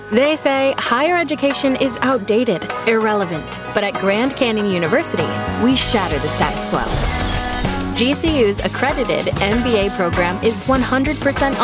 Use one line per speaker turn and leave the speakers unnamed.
They say higher education is outdated, irrelevant, but at Grand Canyon University, we shatter the status quo. GCU's accredited MBA program is 100%